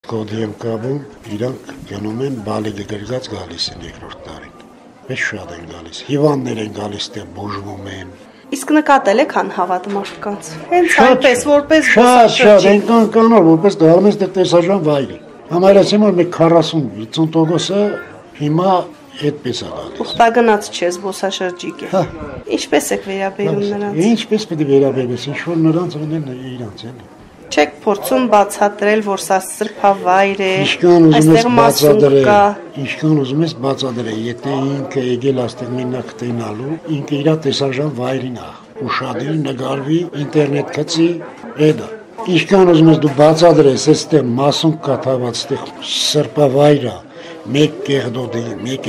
կոդի եմ կապում, իրանք գնում են բալիկը գրգած գալիս են երկրորդ տարին։ Մեծ շատ են գալիս, հիվանդներ են գալիս, դե բուժվում են։ Իսկ նկատել եք անհավատ մարդկանց։ Հենց այնպես որպես շատ այնքան կանոր, որպես գալում ես դե տեսարժան վայրի։ Համարացեմ որ մեկ 40-50%-ը հիմա այդպես է գալիս։ Ուխտագնաց չէ, զբոսաշրջիկ է։ Ինչպես եք վերաբերում նրանց։ Ինչպես պետք է վերաբերես, ինչ որ նրանց ունեն իրանց են։ Չեք փորձում բացատրել, որ սա սրբավայր է, այստեղ մասում կա։ Ինչքան ուզում ես բացատրել, եթե ինքը եկել աստեղ մենակ տենալու, ինքը իր տեսարժան վայրին է, ուշադիր նկարվի, ինտերնետ գցի, էդա։ Ինչքան ուզում ես դու բացատրես, այստեղ մասում կա թաղված այստեղ սրբավայր է, մեկ կեղդոդի, մեկ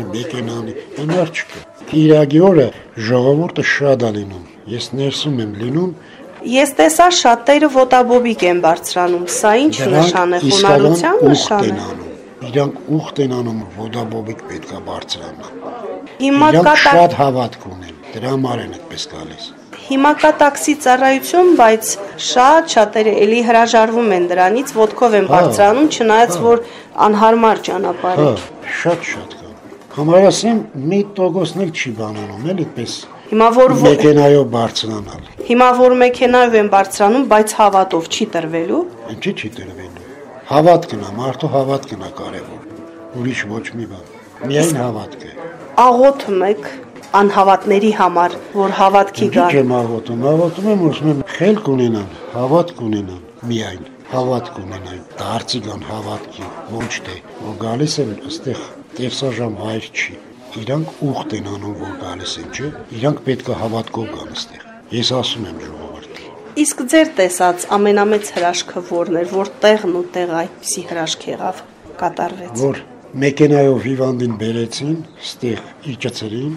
են անի, հնար չկա։ Կիրակի օրը ժողովուրդը շատ է լինում, ես ներսում եմ լինում։ Ես տեսա շատերը ոտաբոբիկ են բարձրանում, սա ինչ նշան է, խոնարհության նշան է։ Իրանք ուխտ են անում, ոտաբոբիկ պետք է բարձրանան։ Հիմա իրանք շատ հավատք ունեն, դրա համար են այդպես գալիս։ Հիմա կա տաքսի ծառայություն, բայց շատերը էլի հրաժարվում են դրանից, ոտքով են բարձրանում, չնայած որ անհարմար ճանապարհ է։ Շատ կա։ Համարասեմ 1%-ն էլ չի բանանում, էլ այդպես։ Հիմա որ մեքենայով բարձրանալ։ Հիմա որ մեքենայով են բարձրանում, բայց հավատով չի տրվելու։ Ինչի՞ չի տրվելու։ Հավատքն է, մարդու հավատքն է կարևոր։ Ուրիշ ոչ մի բան։ Միայն հավատք է։ Աղոթում եք անհավատների համար, որ հավատքի գան։ Ինչ եմ աղոթում եմ, ուզում եմ խելք ունենան, հավատք ունենան, միայն հավատք ունենան, դարձի գան հավատքի, ոչ թե որ գալիս են այստեղ տեսարժան վայր չի։ Իրանք ուխտ են անում, որ գալիս են, չէ։ Իրանք պետք է հավատքով գան այստեղ։ Ես ասում եմ ժողովրդին։ Իսկ ձեր տեսած ամենամեծ հրաշքը որն էր, որ տեղն ու տեղը այդպիսի հրաշք եղավ, կատարվեց։ Որ մեքենայով հիվանդին բերեցին, ստեղ իջեցրին,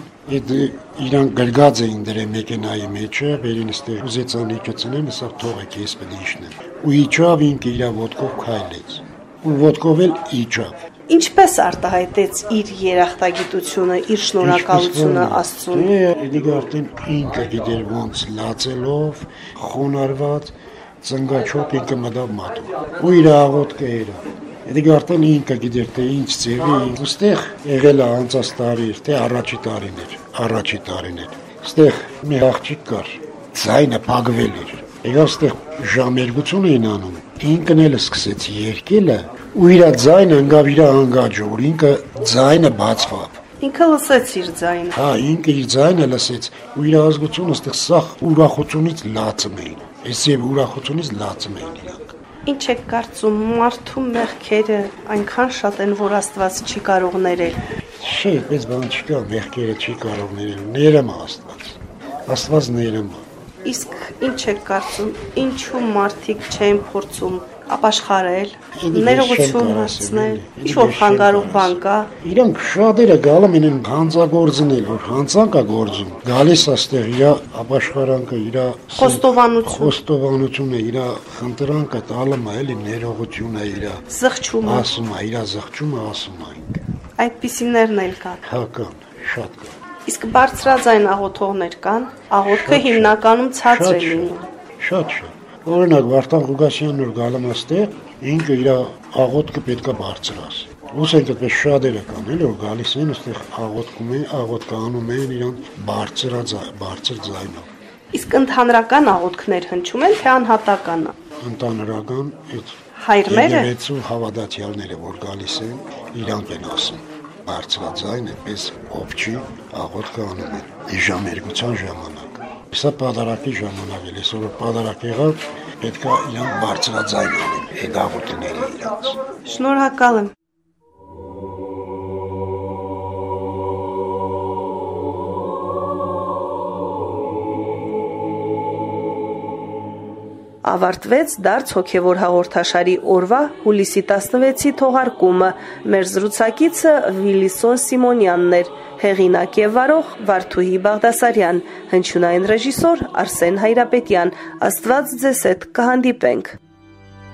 իրանք գրգած էին դրե մեքենայի մեջը, վերին ստեղ ուզեցան իջեցնեն, սա թողեք ես պետք է իջնեմ։ Ու իջավ ինքը իր ոտքով քայլեց։ Ու ոտքով էլ իջավ։ Ինչպես արտահայտեց իր երախտագիտությունը, իր շնորհակալությունը Աստծուն։ Դե արդեն ինքը գիտեր ոնց լացելով, խոնարհված, ծնգաչոք ինքը մտավ մատով։ Ու իր աղոթքը էր։ Դե արդեն ինքը գիտեր թե ինչ ձևի, ուստեղ եղել է անցած տարի, թե առաջի տարին էր։ Այստեղ մի աղջիկ կար, ձայնը փակվել էր։ Եկավ այստեղ ժամ 2 էին անում։ Ինքն էլ սկսեց երգելը, ու իր ձայնը ընկավ իր անգաջը, որ ինքը ձայնը բացվավ։ Ինքը լսեց իր ձայնը։ Հա, ինքը իր ձայնը լսեց, ու իր ազգությունը այստեղ սախ ուրախությունից լացում էին։ Այս եւ ուրախությունից լացում էին իրանք։ Ինչ եք կարծում, մարդու մեղքերը այնքան շատ են, որ Աստված չի կարող ներել։ Չէ, այդպես բան չկա, մեղքերը չի կարող ներել, ներում Աստված։ Աստված ներում։ Իսկ ինչ եք կարծում, ինչու մարդիկ չեն փորձում ապաշխարել, ներողություն հարցնել, ինչ-որ խանգարող բան կա։ Իրանք շատերը գալում են հանցագործնել, որ հանցանք է գործում։ Գալիս աստեղ իր ապաշխարանքը, իր խոստովանությունը, իր խնդրանքը տալում է, էլի ներողությունը իր զղջումը ասում է, իր զղջումը ասում է ինքը։ Այդպիսիներն էլ կան։ Հա կան, շատ կան։ Իսկ բարձրաձայն աղոթողներ կան, աղոթքը հիմնականում ցածր է լինում։ Շատ։ Օրինակ Վարդան Ղուկասյանն որ գալում աստեղ, ինքը իր աղոթքը պետքա բարձրաս։ Ոսենք այդպես շատերը կան, էլի որ գալիս են այստեղ աղոթքանում են իրան բարձր ձայնով։ Իսկ ընդհանրական աղոթքներ հնչում են, թե անհատական։ Ընդհանրական այդ հայրմերը հավատացյալները որ գալիս են, իրանք են ասում։ Բարձրաձայն այդպես ովչի աղոթքը անում են։ Ժամ 2 ժամանակ։ Սա պատարակի ժամանակ է, այսօր պատարակ եղավ, պետք է իրանք բարձրաձայն անեն, այդ աղոթքները իրանց։ Շնորհակալ եմ։ Ավարտվեց դարձ հոգևոր հաղորդաշարի օրվա հուլիսի 16-ի թողարկումը։ Մեր զրուցակիցը Վիլիսոն Սիմոնյանն էր, հեղինակ եւ վարող Վարդուհի Բաղդասարյան, հնչյունային ռեժիսոր Արսեն Հայրապետյան։ Աստված ձեզ հետ կհանդիպենք։